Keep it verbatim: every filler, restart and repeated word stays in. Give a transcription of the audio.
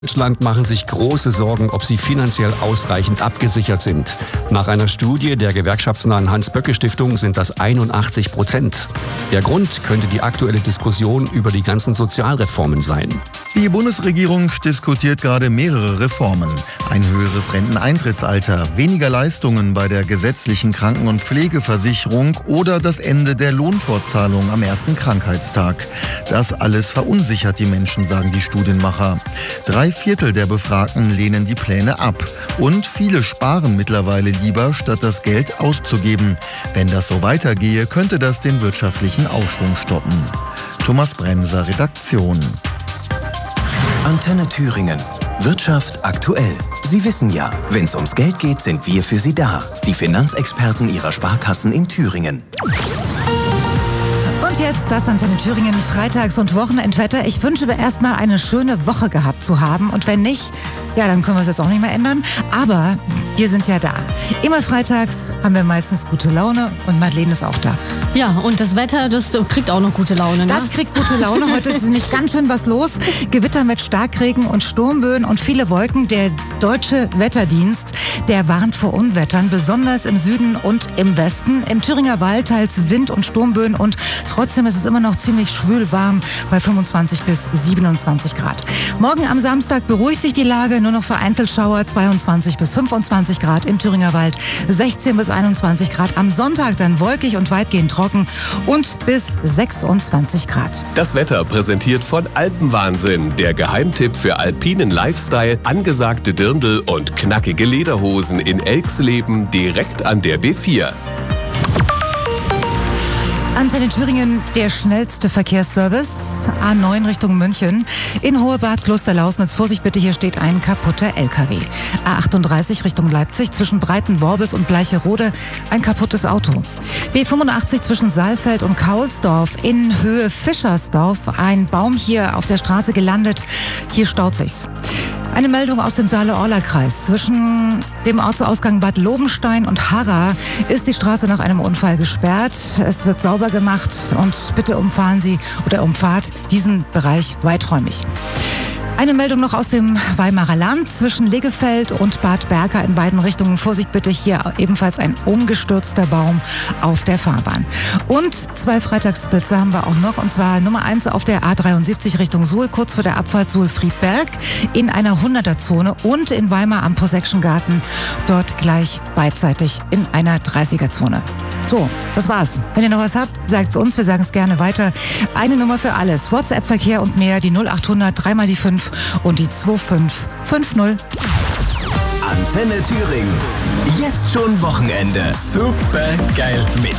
Deutschland machen sich große Sorgen, ob sie finanziell ausreichend abgesichert sind. Nach einer Studie der gewerkschaftsnahen Hans-Böcke-Stiftung sind das einundachtzig Prozent. Der Grund könnte die aktuelle Diskussion über die ganzen Sozialreformen sein. Die Bundesregierung diskutiert gerade mehrere Reformen. Ein höheres Renteneintrittsalter, weniger Leistungen bei der gesetzlichen Kranken- und Pflegeversicherung oder das Ende der Lohnfortzahlung am ersten Krankheitstag. Das alles verunsichert die Menschen, sagen die Studienmacher. Drei Viertel der Befragten lehnen die Pläne ab. Und viele sparen mittlerweile lieber, statt das Geld auszugeben. Wenn das so weitergehe, könnte das den wirtschaftlichen Aufschwung stoppen. Thomas Bremser, Redaktion. Antenne Thüringen. Wirtschaft aktuell. Sie wissen ja, wenn es ums Geld geht, sind wir für Sie da. Die Finanzexperten Ihrer Sparkassen in Thüringen. Und jetzt das Antenne Thüringen Freitags- und Wochenendwetter. Ich wünsche mir erstmal eine schöne Woche gehabt zu haben. Und wenn nicht, ja, dann können wir es jetzt auch nicht mehr ändern. Aber wir sind ja da. Immer freitags haben wir meistens gute Laune und Madeleine ist auch da. Ja, und das Wetter, das kriegt auch noch gute Laune, ne? Das kriegt gute Laune. Heute ist nämlich ganz schön was los. Gewitter mit Starkregen und Sturmböen und viele Wolken. Der Deutsche Wetterdienst, der warnt vor Unwettern, besonders im Süden und im Westen. Im Thüringer Wald teils Wind- und Sturmböen und trotzdem ist es immer noch ziemlich schwül warm bei fünfundzwanzig bis siebenundzwanzig Grad. Morgen am Samstag beruhigt sich die Lage, nur noch vereinzelt Schauer, zweiundzwanzig bis fünfundzwanzig Grad im Thüringer Wald, sechzehn bis einundzwanzig Grad. Am Sonntag dann wolkig und weitgehend trocken und bis sechsundzwanzig Grad. Das Wetter präsentiert von Alpenwahnsinn, der Geheimtipp für alpinen Lifestyle, angesagte Dirndl und knackige Lederhosen in Elxleben direkt an der B vier. Antenne Thüringen, der schnellste Verkehrsservice, A neun Richtung München. In Hohebad, Klosterlausnitz, Vorsicht bitte, hier steht ein kaputter L K W. A achtunddreißig Richtung Leipzig, zwischen Breitenworbis und Bleicherode, ein kaputtes Auto. B fünfundachtzig zwischen Saalfeld und Kaulsdorf, in Höhe Fischersdorf, ein Baum hier auf der Straße gelandet, hier staut sich's. Eine Meldung aus dem Saale-Orla-Kreis. Zwischen dem Ortsausgang Bad Lobenstein und Harra ist die Straße nach einem Unfall gesperrt. Es wird sauber gemacht und bitte umfahren Sie oder umfahrt diesen Bereich weiträumig. Eine Meldung noch aus dem Weimarer Land zwischen Legefeld und Bad Berka in beiden Richtungen. Vorsicht bitte, hier ebenfalls ein umgestürzter Baum auf der Fahrbahn. Und zwei Freitagsblitze haben wir auch noch, und zwar Nummer eins auf der A dreiundsiebzig Richtung Suhl, kurz vor der Abfahrt Suhl-Friedberg in einer hunderter-Zone und in Weimar am Possession-Garten, dort gleich beidseitig in einer dreißiger-Zone. So, das war's. Wenn ihr noch was habt, sagt's uns, wir sagen es gerne weiter. Eine Nummer für alles, WhatsApp-Verkehr und mehr, die null achthundert, dreimal die fünf und die zwei fünf fünf null. Antenne Thüringen. Jetzt schon Wochenende. Super geil. Mit